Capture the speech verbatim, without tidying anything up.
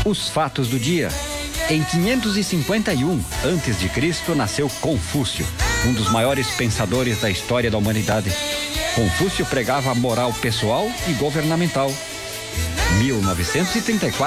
Os fatos do dia. Em quinhentos e cinquenta e um antes de Cristo nasceu Confúcio, um dos maiores pensadores da história da humanidade. Confúcio pregava a moral pessoal e governamental. mil novecentos e trinta e quatro